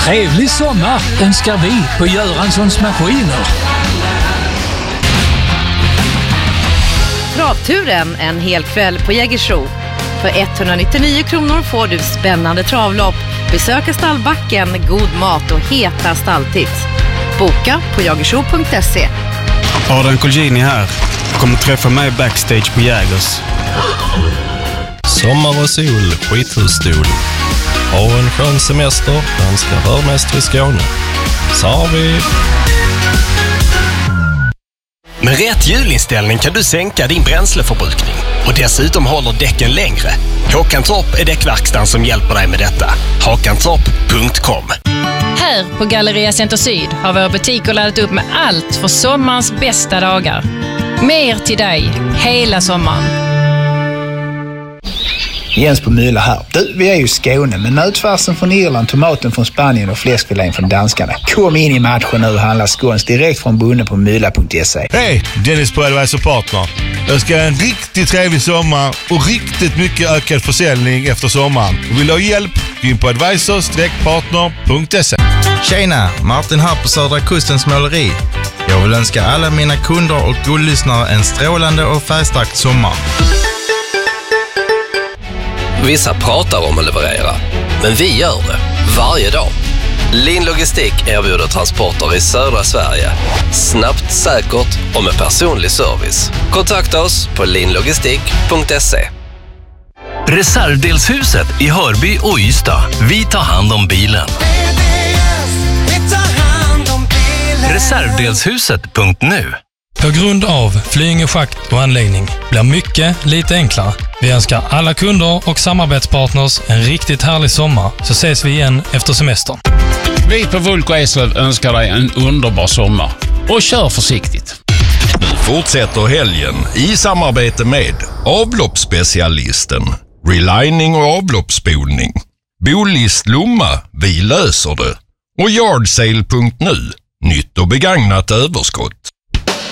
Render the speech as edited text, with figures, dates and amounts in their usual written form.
Trevlig sommar önskar vi på Göranssons Maskiner. Travturen en hel kväll på Jägersro. För 199 kronor får du spännande travlopp, besöka stallbacken, god mat och heta stalltips. Boka på jagersro.se. Adrian Colgjini här. Kommer träffa mig backstage på Jägers. Sommar och sol, skithusstol. Ha en skön semester, danska rörmästare i Skåne. Så har vi... Med rätt hjulinställning kan du sänka din bränsleförbrukning. Och dessutom håller däcken längre. Håkantorp är däckverkstan som hjälper dig med detta. Håkantorp.com. Här på Galleria Center Syd har våra butiker laddat upp med allt för sommarens bästa dagar. Mer till dig hela sommaren. Jens på Müller här. Du, vi är ju i Skåne, men nötfärsen från Irland, tomaten från Spanien och fläskfilén från danskarna. Kom in i matchen nu och handla skåns direkt från bonden på mylla.se. Hej, Dennis på Advisor Partner. Jag ska ha en riktigt trevlig sommar och riktigt mycket ökad försäljning efter sommaren. Vill du ha hjälp? Gå in på advisor-partner.se. Tjena, Martin här på Södra Kustens måleri. Jag vill önska alla mina kunder och guldlyssnare en strålande och färgstark sommar. Vissa pratar om att leverera, men vi gör det varje dag. Lin Logistik erbjuder transporter i södra Sverige. Snabbt, säkert och med personlig service. Kontakta oss på linlogistik.se. Reservdelshuset i Hörby och Ystad. Vi tar hand om bilen. Reservdelshuset.nu. På grund av Flyinge schakt och anläggning blir mycket lite enklare. Vi önskar alla kunder och samarbetspartners en riktigt härlig sommar, så ses vi igen efter semestern. Vi på Vulko Eslöv önskar dig en underbar sommar. Och kör försiktigt. Nu fortsätter helgen i samarbete med avloppsspecialisten, relining och avloppsspolning, Bolist Lomma, vi löser det, och yardsale.nu, nytt och begagnat överskott.